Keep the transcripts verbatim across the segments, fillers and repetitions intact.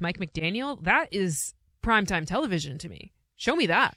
Mike McDaniel, that is primetime television to me. Show me that.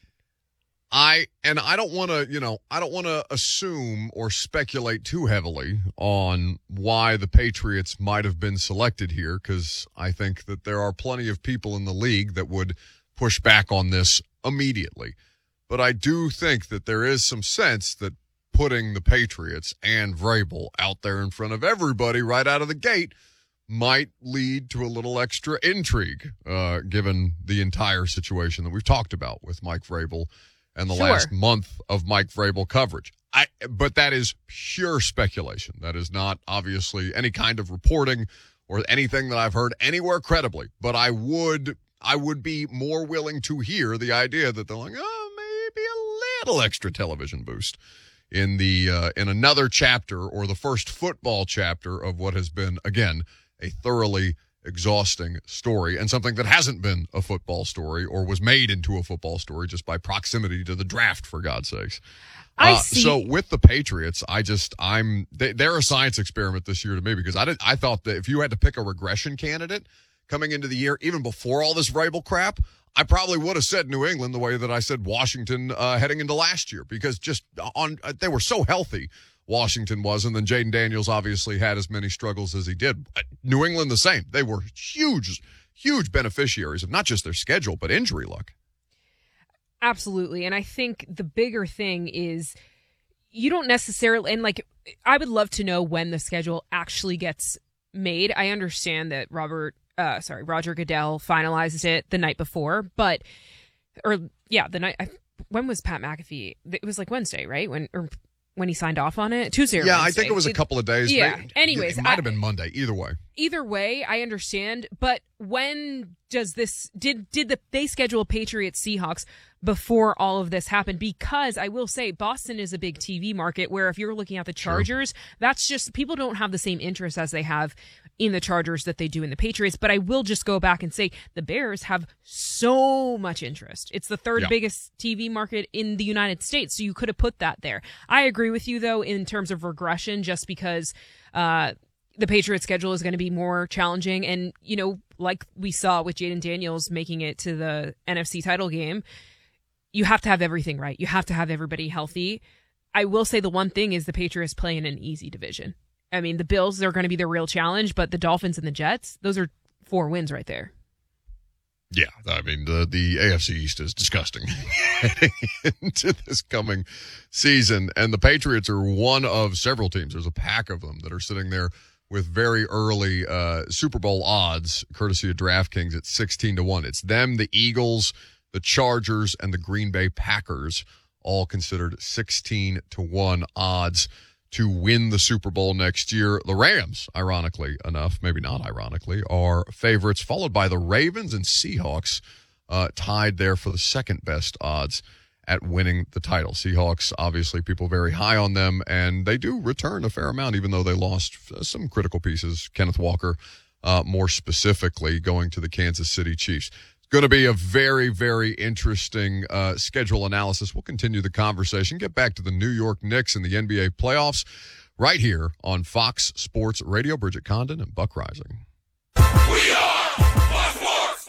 I and I don't want to, you know, I don't want to assume or speculate too heavily on why the Patriots might have been selected here, because I think that there are plenty of people in the league that would push back on this immediately. But I do think that there is some sense that putting the Patriots and Vrabel out there in front of everybody right out of the gate might lead to a little extra intrigue, uh, given the entire situation that we've talked about with Mike Vrabel and the Sure. last month of Mike Vrabel coverage. I, but that is pure speculation. That is not obviously any kind of reporting or anything that I've heard anywhere credibly. But I would, I would be more willing to hear the idea that they're like, oh, maybe a little extra television boost in the uh, in another chapter, or the first football chapter of what has been, again, a thoroughly exhausting story, and something that hasn't been a football story or was made into a football story just by proximity to the draft, for God's sakes. I Uh, see. so with the Patriots, I just, I'm, they, they're a science experiment this year to me, because I did, I thought that if you had to pick a regression candidate coming into the year, even before all this Vrabel crap, I probably would have said New England the way that I said Washington uh, heading into last year, because just on, uh, they were so healthy. Washington was, and then Jaden Daniels obviously had as many struggles as he did. New England the same. They were huge, huge beneficiaries of not just their schedule, but injury luck. Absolutely. And I think the bigger thing is you don't necessarily, and like, I would love to know when the schedule actually gets made. I understand that Robert, uh, sorry, Roger Goodell finalized it the night before, but, or yeah, the night, I, when was Pat McAfee? It was like Wednesday, right? When, or when he signed off on it? Tuesday or Yeah, Wednesday. I think it was a couple of days. Yeah. Maybe, Anyways, it might I- have been Monday. Either way. Either way, I understand, but when does this did did the they schedule Patriots Seahawks before all of this happened? Because I will say Boston is a big T V market where if you're looking at the Chargers, that's just people don't have the same interest as they have in the Chargers that they do in the Patriots. But I will just go back and say the Bears have so much interest. It's the third Yeah. biggest T V market in the United States, so you could have put that there. I agree with you though in terms of regression, just because uh the Patriots schedule is going to be more challenging. And, you know, like we saw with Jaden Daniels making it to the N F C title game, you have to have everything right. You have to have everybody healthy. I will say the one thing is the Patriots play in an easy division. I mean, the Bills, they're going to be the real challenge, but the Dolphins and the Jets, those are four wins right there. Yeah, I mean, the, the A F C East is disgusting heading into this coming season. And the Patriots are one of several teams. There's a pack of them that are sitting there with very early uh, Super Bowl odds, courtesy of DraftKings at sixteen to one. It's them, the Eagles, the Chargers, and the Green Bay Packers, all considered sixteen to one odds to win the Super Bowl next year. The Rams, ironically enough, maybe not ironically, are favorites, followed by the Ravens and Seahawks, uh, tied there for the second best odds at winning the title. Seahawks, obviously, people very high on them, and they do return a fair amount, even though they lost some critical pieces. Kenneth Walker, uh, more specifically, going to the Kansas City Chiefs. It's going to be a very, very interesting uh, schedule analysis. We'll continue the conversation, get back to the New York Knicks and the N B A playoffs right here on Fox Sports Radio. Bridget Condon and Buck Rising. We are Fox Sports.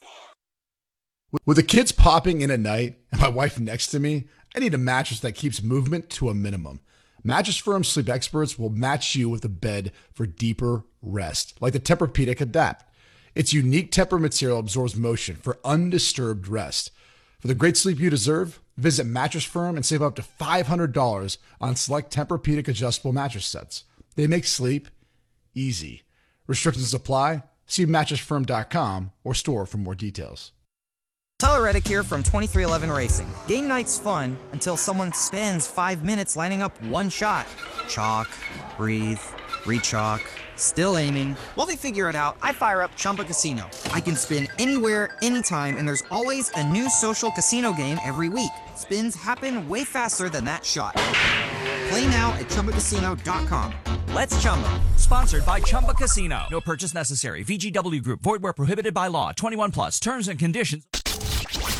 With the kids popping in at night and my wife next to me, I need a mattress that keeps movement to a minimum. Mattress Firm sleep experts will match you with a bed for deeper rest, like the Tempur-Pedic Adapt. Its unique Tempur material absorbs motion for undisturbed rest. For the great sleep you deserve, visit Mattress Firm and save up to five hundred dollars on select Tempur-Pedic adjustable mattress sets. They make sleep easy. Restrictions apply. See mattress firm dot com or store for more details. Tyler Reddick here from twenty-three eleven Racing. Game night's fun until someone spends five minutes lining up one shot. Chalk, breathe, re-chalk, still aiming. While they figure it out, I fire up Chumba Casino. I can spin anywhere, anytime, and there's always a new social casino game every week. Spins happen way faster than that shot. Play now at chumba casino dot com. Let's Chumba. Sponsored by Chumba Casino. No purchase necessary. V G W Group. Void where prohibited by law. twenty-one plus. Terms and conditions.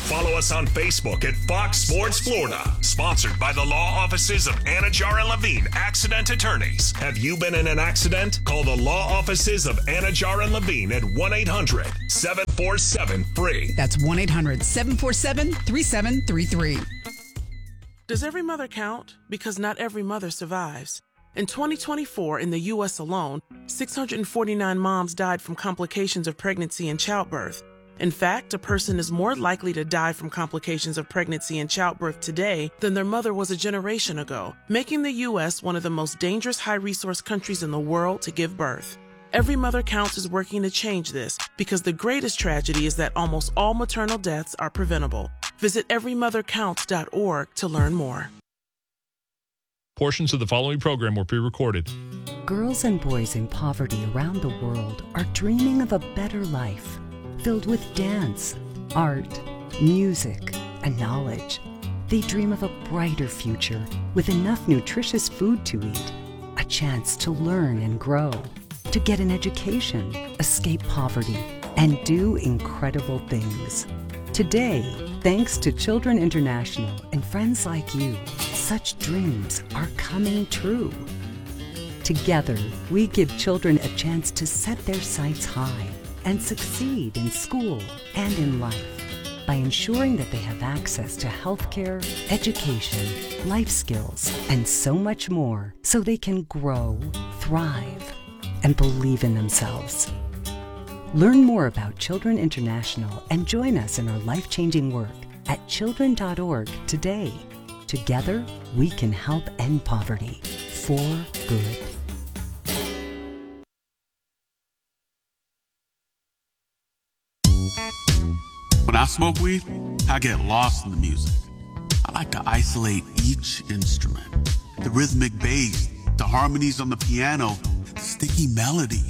Follow us on Facebook at Fox Sports Florida. Sponsored by the law offices of Anajar and Levine, accident attorneys. Have you been in an accident? Call the law offices of Anajar and Levine at one eight hundred seven four seven free. That's one eight hundred seven four seven three seven three three. Does every mother count? Because not every mother survives. In twenty twenty-four, in the U S alone, six hundred forty-nine moms died from complications of pregnancy and childbirth. In fact, a person is more likely to die from complications of pregnancy and childbirth today than their mother was a generation ago, making the U S one of the most dangerous high-resource countries in the world to give birth. Every Mother Counts is working to change this because the greatest tragedy is that almost all maternal deaths are preventable. Visit every mother counts dot org to learn more. Portions of the following program were pre-recorded. Girls and boys in poverty around the world are dreaming of a better life, filled with dance, art, music, and knowledge. They dream of a brighter future with enough nutritious food to eat, a chance to learn and grow, to get an education, escape poverty, and do incredible things. Today, thanks to Children International and friends like you, such dreams are coming true. Together, we give children a chance to set their sights high and succeed in school and in life by ensuring that they have access to healthcare, education, life skills, and so much more so they can grow, thrive, and believe in themselves. Learn more about Children International and join us in our life-changing work at children dot org today. Together, we can help end poverty for good. When I smoke weed, I get lost in the music. I like to isolate each instrument. The rhythmic bass, the harmonies on the piano, the sticky melody.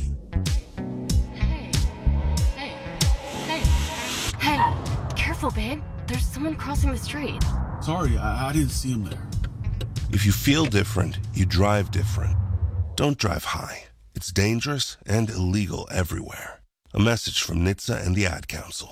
Hey, hey, hey, hey, careful, babe. There's someone crossing the street. Sorry, I, I didn't see him there. If you feel different, you drive different. Don't drive high. It's dangerous and illegal everywhere. A message from N H T S A and the Ad Council.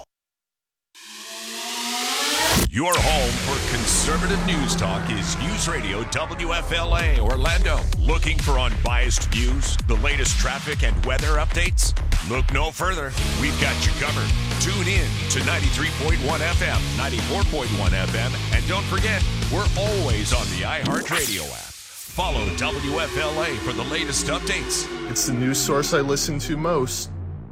Your home for conservative news talk is News Radio W F L A Orlando. Looking for unbiased views, the latest traffic and weather updates? Look no further. We've got you covered. Tune in to ninety-three point one F M, ninety-four point one F M, and don't forget, we're always on the iHeartRadio app. Follow W F L A for the latest updates. It's the news source I listen to most.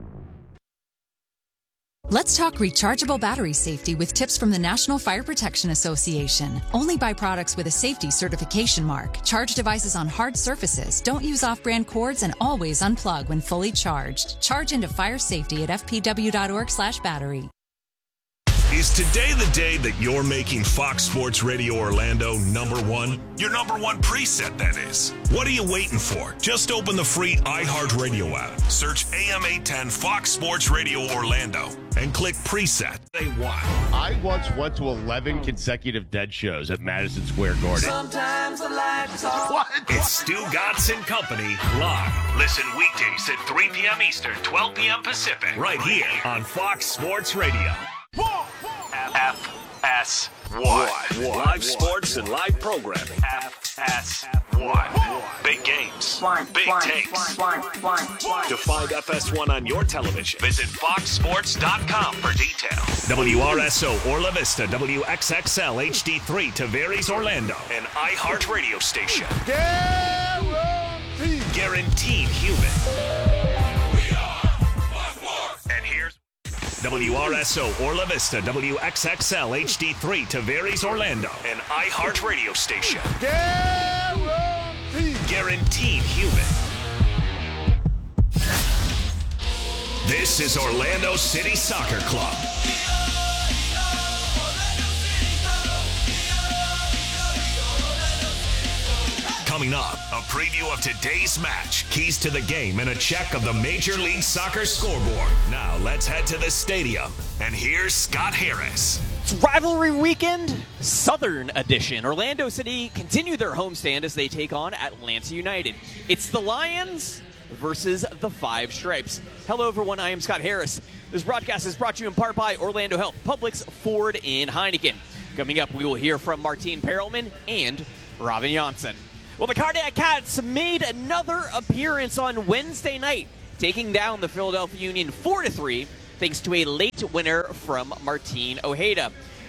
Let's talk rechargeable battery safety with tips from the National Fire Protection Association. Only buy products with a safety certification mark. Charge devices on hard surfaces. Don't use off-brand cords and always unplug when fully charged. Charge into fire safety at f p w dot org slash battery. Is today the day that you're making Fox Sports Radio Orlando number one? Your number one preset, that is. What are you waiting for? Just open the free iHeartRadio app. Search A M eight ten Fox Sports Radio Orlando and click preset. Say why. I once went to eleven consecutive Dead shows at Madison Square Garden. Sometimes I like to talk. What? It's Stu Gatz and Company live. Listen weekdays at three p.m. Eastern, twelve p.m. Pacific. Right here on Fox Sports Radio. F S one. Live sports and live programming. F S one. Big games. Big takes. To find F S one on your television, visit fox sports dot com for details. W R S O Orla Vista, W X X L H D three Tavares Orlando, an iHeart radio station. Guaranteed. Guaranteed human. And here's W R S O Orla Vista, W X X L H D three Tavares Orlando, an iHeart radio station. Guaranteed. Guaranteed human. This is Orlando City Soccer Club. Coming up, a preview of today's match, keys to the game, and a check of the Major League Soccer scoreboard. Now let's head to the stadium. And here's Scott Harris. It's rivalry weekend, Southern edition. Orlando City continue their homestand as they take on Atlanta United. It's the Lions versus the Five Stripes. Hello, everyone. I am Scott Harris. This broadcast is brought to you in part by Orlando Health, Publix, Ford, and Heineken. Coming up, we will hear from Martine Perelman and Robin Janssen. Well, the Cardiac Cats made another appearance on Wednesday night, taking down the Philadelphia Union four to three, thanks to a late winner from Martine Ojeda.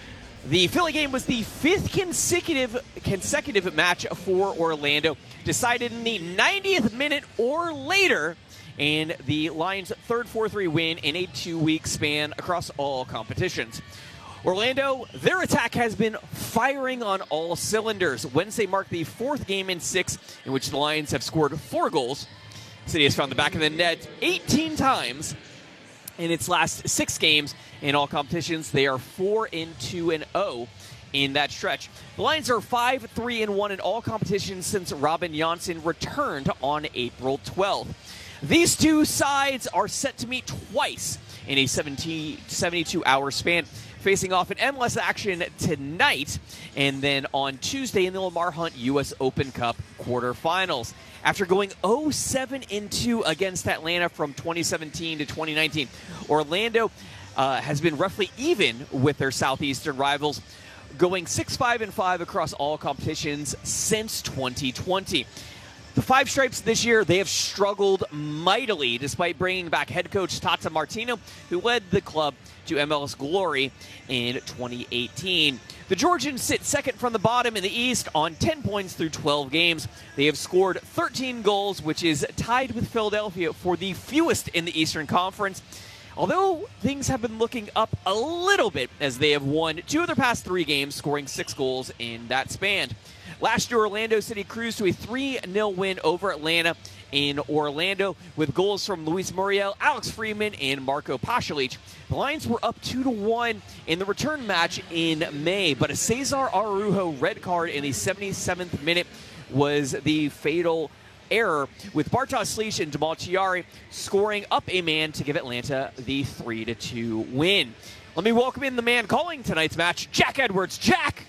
The Philly game was the fifth consecutive consecutive match for Orlando, decided in the ninetieth minute or later, and the Lions' third four three win in a two-week span across all competitions. Orlando, their attack has been firing on all cylinders. Wednesday marked the fourth game in six in which the Lions have scored four goals. The city has found the back of the net eighteen times in its last six games in all competitions. They are four and two and oh in that stretch. The Lions are five three and one in all competitions since Robin Janssen returned on April twelfth. These two sides are set to meet twice in a seventy-two hour span, facing off in M L S action tonight and then on Tuesday in the Lamar Hunt U S Open Cup quarterfinals. After going oh seven and two against Atlanta from twenty seventeen to twenty nineteen, Orlando uh, has been roughly even with their Southeastern rivals, going six five and five across all competitions since twenty twenty. The Five Stripes this year, they have struggled mightily despite bringing back head coach Tata Martino, who led the club to M L S glory in twenty eighteen. The Georgians sit second from the bottom in the East on ten points through twelve games. They have scored thirteen goals, which is tied with Philadelphia for the fewest in the Eastern Conference. Although things have been looking up a little bit as they have won two of their past three games, scoring six goals in that span. Last year, Orlando City cruised to a three nil win over Atlanta in Orlando with goals from Luis Muriel, Alex Freeman, and Marco Pasalic. The Lions were up two to one in the return match in May, but a Cesar Araujo red card in the seventy-seventh minute was the fatal error, with Bartosz Slić and Jamal Chiari scoring up a man to give Atlanta the three to two win. Let me welcome in the man calling tonight's match, Jack Edwards. Jack!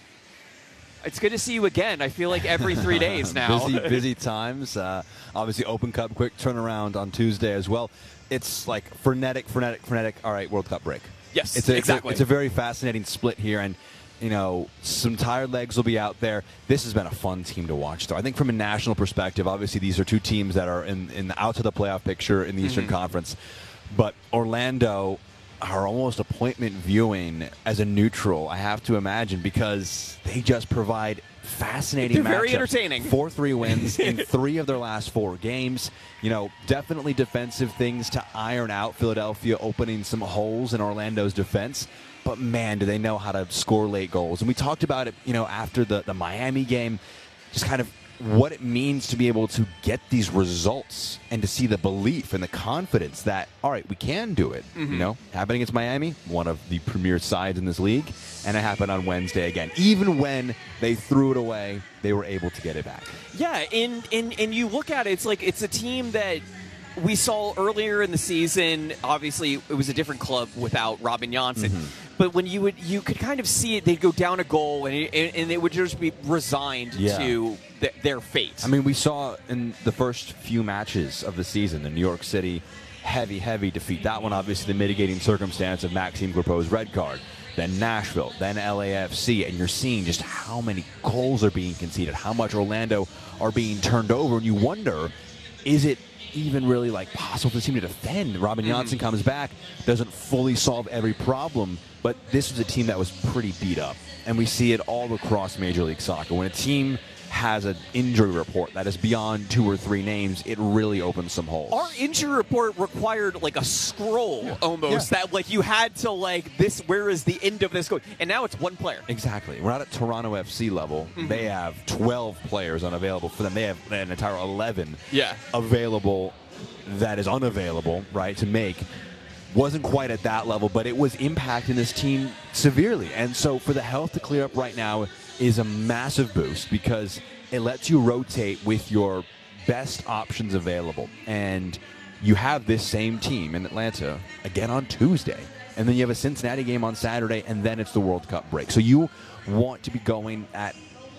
It's good to see you again. I feel like every three days now. busy, busy times. Uh, obviously, Open Cup, quick turnaround on Tuesday as well. It's like frenetic, frenetic, frenetic. All right, World Cup break. Yes, it's a, exactly. It's a, it's a very fascinating split here, and you know, some tired legs will be out there. This has been a fun team to watch, though. I think from a national perspective, obviously these are two teams that are in, in the out to the playoff picture in the mm-hmm. Eastern Conference. But Orlando are almost appointment viewing as a neutral, I have to imagine, because they just provide fascinating They're matchups. very entertaining. four three wins in three of their last four games. You know, definitely defensive things to iron out. Philadelphia opening some holes in Orlando's defense. But, man, do they know how to score late goals. And we talked about it, you know, after the, the Miami game, just kind of what it means to be able to get these results and to see the belief and the confidence that, all right, we can do it. Mm-hmm. You know, happening against Miami, one of the premier sides in this league, and it happened on Wednesday again. Even when they threw it away, they were able to get it back. Yeah, and, and, and you look at it, it's like it's a team that we saw earlier in the season. Obviously, it was a different club without Robin Janssen. Mm-hmm. But when you would, you could kind of see it. They'd go down a goal, and it, and it would just be resigned yeah. to th- their fate. I mean, we saw in the first few matches of the season, the New York City heavy, heavy defeat. That one, obviously, the mitigating circumstance of Maxime Crepeau's red card. Then Nashville, then L A F C, and you're seeing just how many goals are being conceded, how much Orlando are being turned over, and you wonder, is it even really like possible for the team to defend? Robin mm. Janssen comes back, doesn't fully solve every problem, but this was a team that was pretty beat up, and we see it all across Major League Soccer. When a team has an injury report that is beyond two or three names, it really opens some holes. Our injury report required like a scroll yeah. almost yeah. that like you had to like this. Where is the end of this going? And now it's one player. Exactly. We're not at Toronto F C level. Mm-hmm. They have twelve players unavailable for them. They have an entire eleven yeah. available that is unavailable, right, to make. Wasn't quite at that level, but it was impacting this team severely. And so for the health to clear up right now is a massive boost because it lets you rotate with your best options available. And you have this same team in Atlanta again on Tuesday. And then you have a Cincinnati game on Saturday, and then it's the World Cup break. So you want to be going at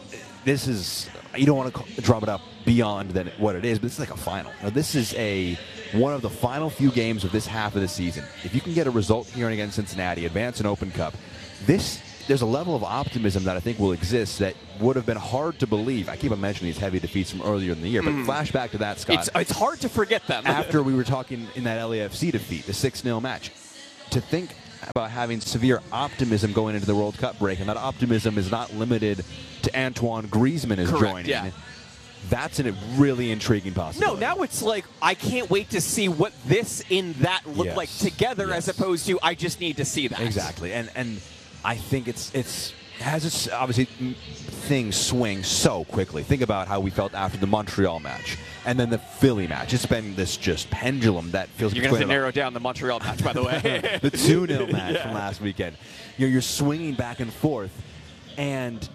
this is, you don't want to drop it up beyond than what it is, but this is like a final. Now, this is a one of the final few games of this half of the season. If you can get a result here against Cincinnati, advance an Open Cup, this there's a level of optimism that I think will exist that would have been hard to believe. I keep on mentioning these heavy defeats from earlier in the year, but Mm. flashback to that, Scott. It's, it's hard to forget them. After we were talking in that L A F C defeat, the six nil match, to think about having severe optimism going into the World Cup break, and that optimism is not limited to Antoine Griezmann is Correct, joining. yeah. That's a really intriguing possibility. No, now it's like, I can't wait to see what this in that look Yes. like together, Yes. as opposed to, I just need to see that. Exactly, and and I think it's it's has its obviously m- things swing so quickly. Think about how we felt after the Montreal match, and then the Philly match. It's been this just pendulum that feels. You're going to have to narrow down the Montreal match, by the way. the two nil match Yeah. from last weekend. You're, you're swinging back and forth, and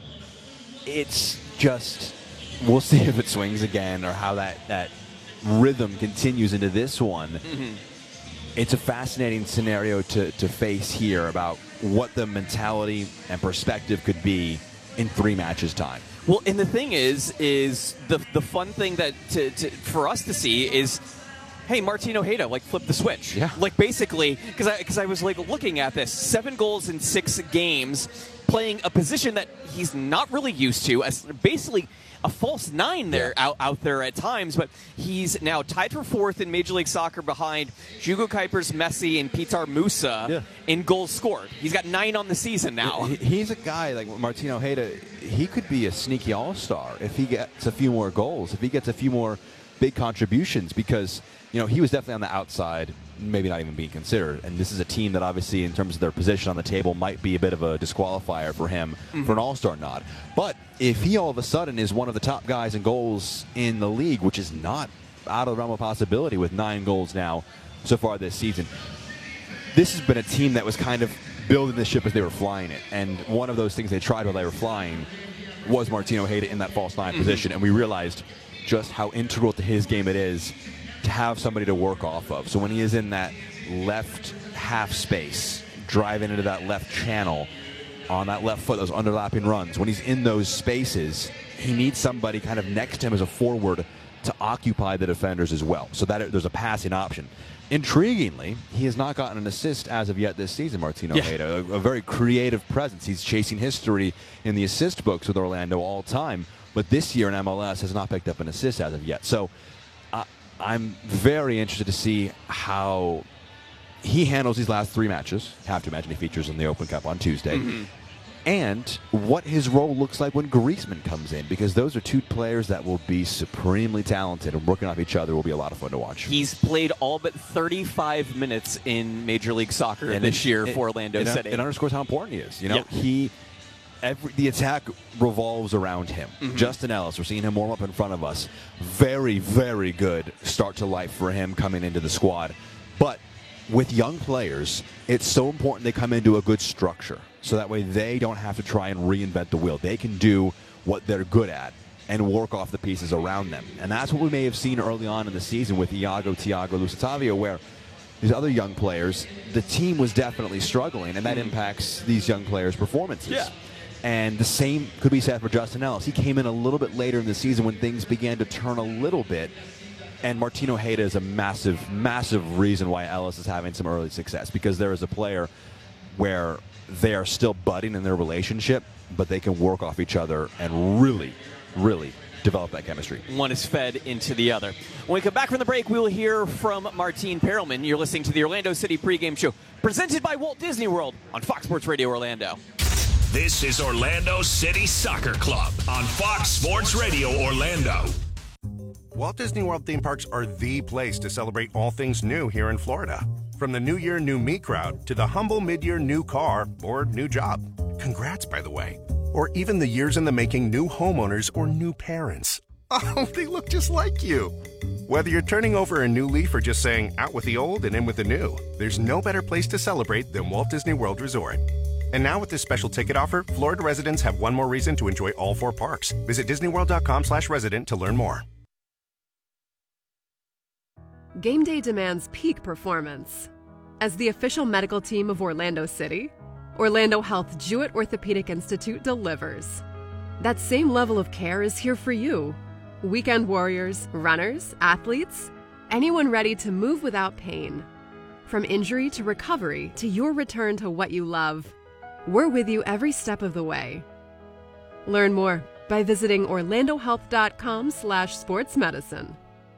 it's just, we'll see if it swings again or how that, that rhythm continues into this one. Mm-hmm. It's a fascinating scenario to, to face here about what the mentality and perspective could be in three matches' time. Well, and the thing is, is the the fun thing that to, to, for us to see is, hey, Martin Ojeda, like, flip the switch. Yeah. Like, basically, because I, cause I was, like, looking at this, seven goals in six games, playing a position that he's not really used to, as basically a false nine there Yeah. out, out there at times, but he's now tied for fourth in Major League Soccer behind Hugo Kuipers, Messi, and Pitar Musa Yeah. in goals scored. He's got nine on the season now. He- He's a guy like Martin Ojeda. He could be a sneaky all-star if he gets a few more goals, if he gets a few more big contributions, because you know he was definitely on the outside, maybe not even being considered. And this is a team that obviously, in terms of their position on the table, might be a bit of a disqualifier for him Mhm. for an all-star nod. But if he all of a sudden is one of the top guys in goals in the league, which is not out of the realm of possibility with nine goals now so far this season, this has been a team that was kind of building the ship as they were flying it. And one of those things they tried while they were flying was Martin Ojeda in that false nine Mhm. position. And we realized just how integral to his game it is to have somebody to work off of. So when he is in that left half space, driving into that left channel, on that left foot, those underlapping runs, when he's in those spaces, he needs somebody kind of next to him as a forward to occupy the defenders as well, so that it, there's a passing option. Intriguingly, he has not gotten an assist as of yet this season, Martin Yeah. Ojeda. A, a very creative presence. He's chasing history in the assist books with Orlando all time, but this year in M L S has not picked up an assist as of yet. So uh, I'm very interested to see how he handles these last three matches. Have to imagine he features in the Open Cup on Tuesday. Mhm. And what his role looks like when Griezmann comes in, because those are two players that will be supremely talented, and working off each other will be a lot of fun to watch. He's played all but thirty-five minutes in Major League Soccer And this it- year it- for Orlando it, City. It underscores how important he is. You know, Yeah. he every the attack revolves around him. Mhm. Justin Ellis, we're seeing him warm up in front of us. Very, very good start to life for him coming into the squad. But with young players, it's so important they come into a good structure, so that way they don't have to try and reinvent the wheel. They can do what they're good at and work off the pieces around them. And that's what we may have seen early on in the season with Iago, Thiago, Lusitavio, where these other young players, the team was definitely struggling, and that impacts these young players' performances. Yeah. And the same could be said for Justin Ellis. He came in a little bit later in the season when things began to turn a little bit. And Martin Ojeda is a massive, massive reason why Ellis is having some early success, because there is a player where they are still budding in their relationship, but they can work off each other and really, really develop that chemistry. One is fed into the other. When we come back from the break, we will hear from Martin Perelman. You're listening to the Orlando City pregame show, presented by Walt Disney World on Fox Sports Radio Orlando. This is Orlando City Soccer Club on Fox Sports Radio Orlando. Walt Disney World theme parks are the place to celebrate all things new here in Florida. From the New Year, New Me crowd to the humble mid-year new car or new job. Congrats, by the way. Or even the years in the making new homeowners or new parents. Oh, they look just like you. Whether you're turning over a new leaf or just saying out with the old and in with the new, there's no better place to celebrate than Walt Disney World Resort. And now with this special ticket offer, Florida residents have one more reason to enjoy all four parks. Visit disneyworld.com slash resident to learn more. Game day demands peak performance. As the official medical team of Orlando City, Orlando Health Jewett Orthopedic Institute delivers. That same level of care is here for you. Weekend warriors, runners, athletes, anyone ready to move without pain. From injury to recovery to your return to what you love, we're with you every step of the way. Learn more by visiting orlandohealth.com slash sportsmedicine.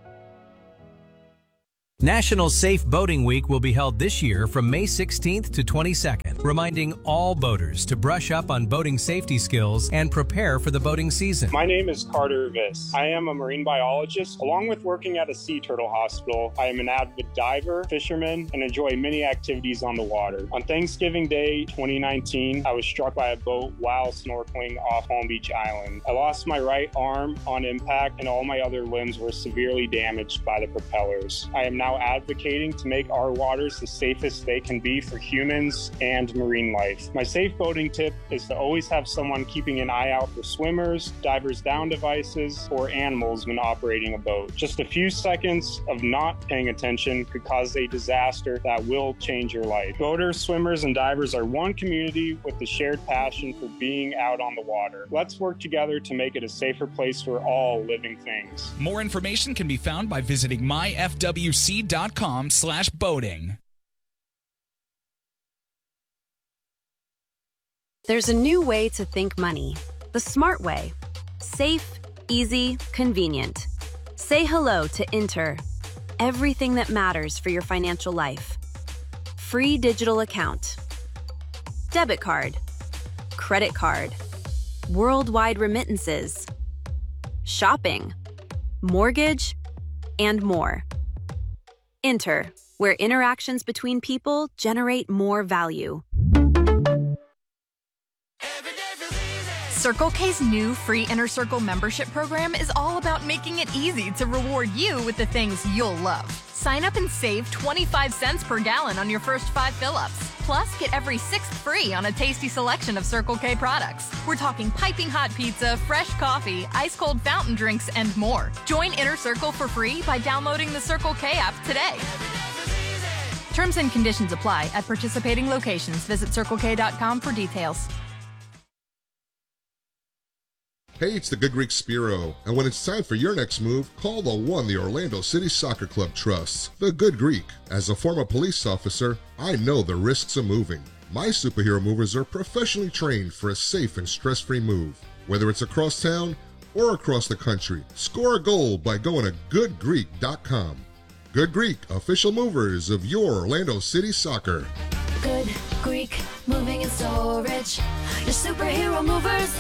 National Safe Boating Week will be held this year from May sixteenth to twenty-second, reminding all boaters to brush up on boating safety skills and prepare for the boating season. My name is Carter Viss. I am a marine biologist. Along with working at a sea turtle hospital, I am an avid diver, fisherman, and enjoy many activities on the water. On Thanksgiving Day twenty nineteen, I was struck by a boat while snorkeling off Palm Beach Island. I lost my right arm on impact, and all my other limbs were severely damaged by the propellers. I am now advocating to make our waters the safest they can be for humans and marine life. My safe boating tip is to always have someone keeping an eye out for swimmers, divers down devices, or animals when operating a boat. Just a few seconds of not paying attention could cause a disaster that will change your life. Boaters, swimmers, and divers are one community with the shared passion for being out on the water. Let's work together to make it a safer place for all living things. More information can be found by visiting my f w c dot com slash boating. There's a new way to think money. The smart way. Safe, easy, convenient. Say hello to Inter. Everything that matters for your financial life. Free digital account. Debit card. Credit card. Worldwide remittances. Shopping. Mortgage. And more. Inter, where interactions between people generate more value. Circle K's new free Inner Circle membership program is all about making it easy to reward you with the things you'll love. Sign up and save twenty-five cents per gallon on your first five fill-ups. Plus, get every sixth free on a tasty selection of Circle K products. We're talking piping hot pizza, fresh coffee, ice-cold fountain drinks, and more. Join Inner Circle for free by downloading the Circle K app today. Terms and conditions apply at participating locations. Visit circle k dot com for details. Hey, it's the Good Greek Spiro, and when it's time for your next move, call the one the Orlando City Soccer Club trusts, the Good Greek. As a former police officer, I know the risks of moving. My superhero movers are professionally trained for a safe and stress-free move. Whether it's across town or across the country, score a goal by going to good greek dot com. Good Greek, official movers of your Orlando City Soccer. Good Greek, moving and storage, your superhero movers.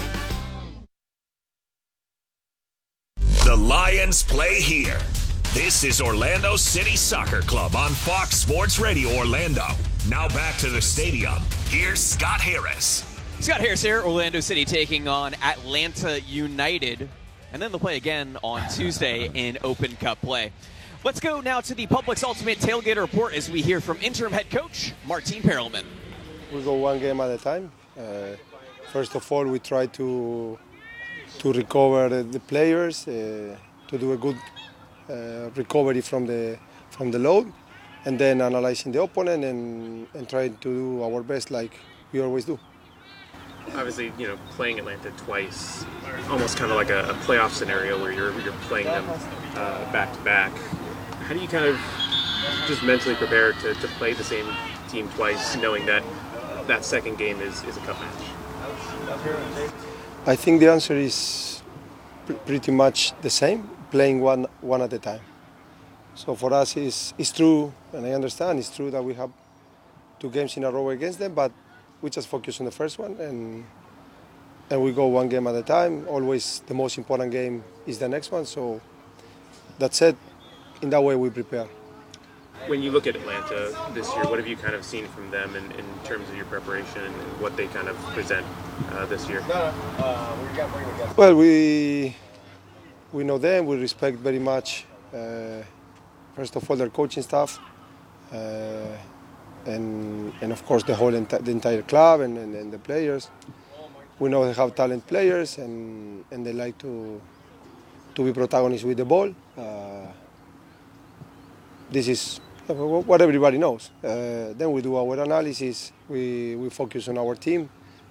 The Lions play here. This is Orlando City Soccer Club on Fox Sports Radio Orlando. Now back to the stadium. Here's Scott Harris. Scott Harris here, Orlando City taking on Atlanta United. And then they'll play again on Tuesday in Open Cup play. Let's go now to the Publix Ultimate Tailgate Report as we hear from interim head coach Martin Perelman. We go one game at a time. Uh, first of all, we try to to recover the players, uh, to do a good uh, recovery from the from the load, and then analyzing the opponent and, and trying to do our best like we always do. Obviously, you know, playing Atlanta twice, almost kind of like a, a playoff scenario where you're you're playing them uh, back to back. How do you kind of just mentally prepare to, to play the same team twice, knowing that that second game is, is a cup match? I think the answer is pr- pretty much the same, playing one one at a time. So for us, it's, it's true, and I understand it's true that we have two games in a row against them, but we just focus on the first one, and and we go one game at a time. Always the most important game is the next one, so that's it. In that way, we prepare. When you look at Atlanta this year, what have you kind of seen from them in, in terms of your preparation and what they kind of present uh, this year? Well, we we know them. We respect very much, uh, first of all, their coaching staff, uh, and and of course the whole enti- the entire club and, and, and the players. We know they have talent players, and, and they like to to be protagonists with the ball. Uh, this is what everybody knows. Uh, then we do our analysis. We we focus on our team,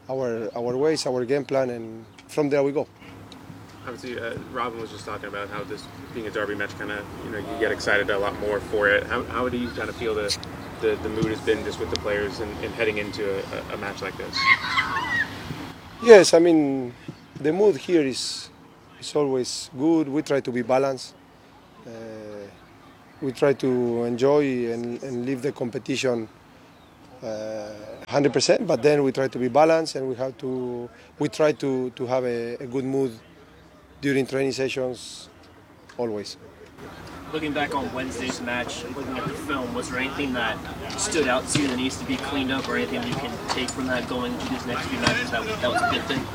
our our ways, our game plan, and from there we go. Obviously, uh, Robin was just talking about how this being a derby match, kind of, you know, you get excited a lot more for it. How, how do you kind of feel the, the, the mood has been just with the players and, and heading into a, a match like this? Yes, I mean, the mood here is is always good. We try to be balanced. Uh, we try to enjoy and, and live the competition uh, one hundred percent, but then we try to be balanced, and we have to we try to, to have a, a good mood during training sessions, always. Looking back on Wednesday's match, looking at the film, was there anything that stood out to you that needs to be cleaned up, or anything that you can take from that going into these next few matches that was, that was a good thing?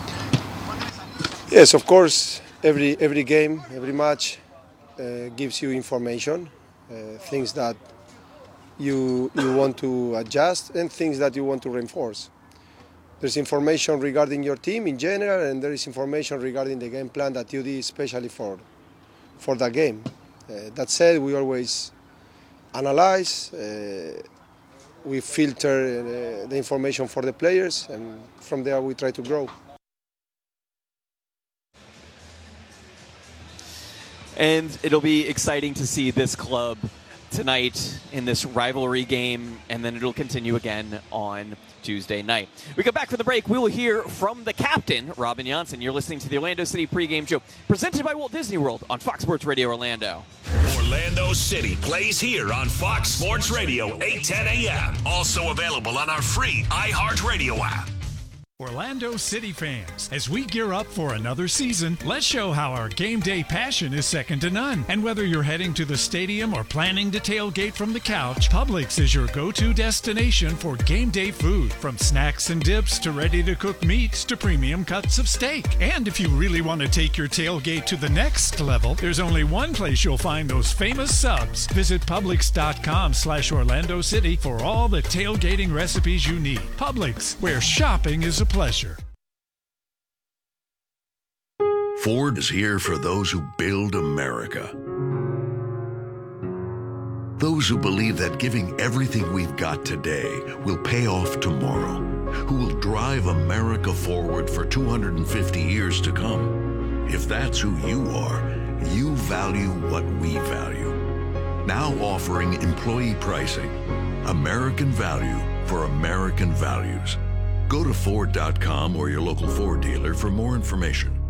Yes, of course. Every every game, every match uh, gives you information, uh, things that you you want to adjust and things that you want to reinforce. There's information regarding your team in general, and there is information regarding the game plan that you did especially for, for that game. Uh, that said, we always analyze, uh, we filter uh, the information for the players, and from there we try to grow. And it'll be exciting to see this club tonight in this rivalry game, and then it'll continue again on Tuesday night. We come back from the break. We will hear from the captain, Robin Janssen. You're listening to the Orlando City pregame show, presented by Walt Disney World on Fox Sports Radio Orlando. Orlando City plays here on Fox Sports Radio, eight ten a.m. Also available on our free iHeartRadio app. Orlando City fans, as we gear up for another season, let's show how our game day passion is second to none. And whether you're heading to the stadium or planning to tailgate from the couch, Publix is your go-to destination for game day food. From snacks and dips to ready-to-cook meats to premium cuts of steak. And if you really want to take your tailgate to the next level, there's only one place you'll find those famous subs. Visit Publix.com slash Orlando City for all the tailgating recipes you need. Publix, where shopping is a pleasure. Ford is here for those who build America. Those who believe that giving everything we've got today will pay off tomorrow. Who will drive America forward for two hundred fifty years to come. If that's who you are, you value what we value. Now offering employee pricing. American value for American values. Go to Ford dot com or your local Ford dealer for more information.